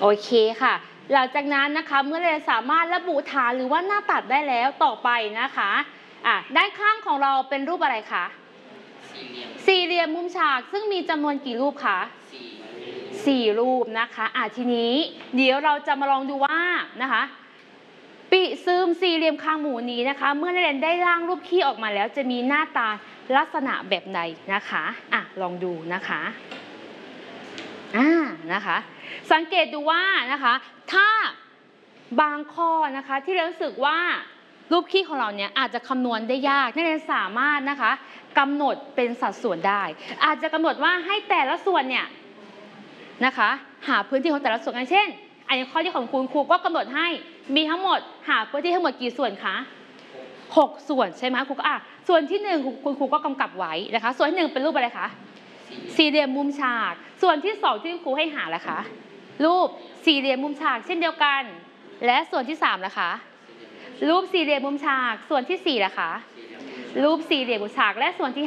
โอเคค่ะหลังจากนั้นนะคะเมื่อเราสามารถระบุฐานหรือว่าหน้าตัดได้แล้วต่อไปนะคะด้านข้างของเราเป็นรูปอะไรคะสี่เหลี่ยมมุมฉากซึ่งมีจำนวนกี่รูปคะ4 รูปนะคะทีนี้เดี๋ยวเราจะมาลองดูว่านะคะปีซึมสี่เหลี่ยมคางหมูนี้นะคะเมื่อนักเรียนได้ร่างรูปขี้ออกมาแล้วจะมีหน้าตาลักษณะแบบไหนนะคะลองดูนะคะนะคะสังเกตดูว่านะคะถ้าบางข้อนะคะที่เรารู้สึกว่ารูปขี้ของเราเนี่ยอาจจะคำนวณได้ยากนักเรียนสามารถนะคะกำหนดเป็นสัดส่วนได้อาจจะกำหนดว่าให้แต่ละส่วนเนี่ยนะคะหาพื้นที่ของแต่ละส่วนเช่นอันนี้ข้อที่ของคุณครูก็กำหนดให้มีทั้งหมดหาพื้นที่ทั้งหมดกี่ส่วนคะ6 ส่วนใช่ไหมครูก็ส่วนที่1คุณครูก็กำกับไว้นะคะส่วนที่1เป็นรูปอะไรคะสี่เหลี่ยมมุมฉากส่วนที่2ที่ครูให้หาล่ะคะรูปสี่เหลี่ยมมุมฉากเช่นเดียวกันและส่วนที่3ล่ะคะรูปสี่เหลี่ยมมุมฉากส่วนที่4ล่ะคะรูปสี่เหลี่ยมมุมฉากและส่วนที่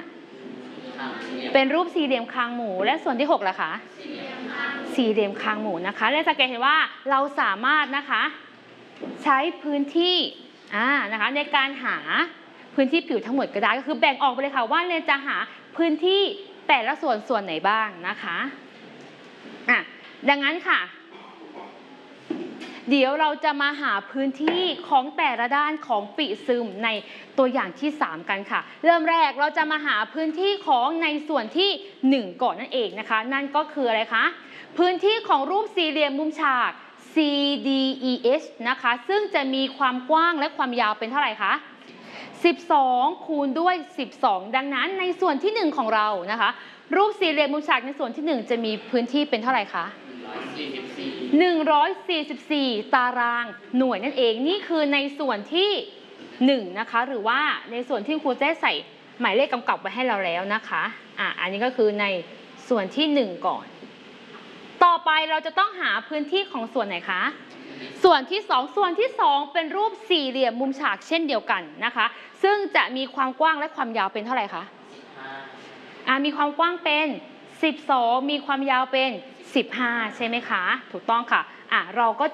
5เป็นรูปสี่เหลี่ยมคางหมูและส่วนที่6ล่ะคะสี่เหลี่ยมคางหมูนะคะและสังเกตเห็นว่าเราสามารถนะคะใช้พื้นที่นะคะในการหาพื้นที่ผิวทั้งหมดก็ได้ก็คือแบ่งออกไปเลยค่ะว่าเราจะหาพื้นที่แต่ละส่วนไหนบ้างนะคะดังนั้นค่ะเดี๋ยวเราจะมาหาพื้นที่ของแต่ละด้านของปีซึมในตัวอย่างที่3กันค่ะเริ่มแรกเราจะมาหาพื้นที่ของในส่วนที่1ก่อนนั่นเองนะคะนั่นก็คืออะไรคะพื้นที่ของรูปสี่เหลี่ยมมุมฉาก CDEH นะคะซึ่งจะมีความกว้างและความยาวเป็นเท่าไหร่คะ12คูณด้วย12ดังนั้นในส่วนที่1ของเรานะคะรูปสี่เหลี่ยมมุมฉากในส่วนที่1จะมีพื้นที่เป็นเท่าไหร่คะ144ตารางหน่วยนั่นเองนี่คือในส่วนที่1นะคะหรือว่าในส่วนที่ครูได้ใส่หมายเลขกำกับไว้ให้เราแล้วนะคะอันนี้ก็คือในส่วนที่1ก่อนต่อไปเราจะต้องหาพื้นที่ของส่วนไหนคะส่วนที่2เป็นรูปสี่เหลี่ยมมุมฉากเช่นเดียวกันนะคะซึ่งจะมีความกว้างและความยาวเป็นเท่าไหร่คะมีความกว้างเป็น12มีความยาวเป็น15ใช่ไหมคะถูกต้องค่ะเราก็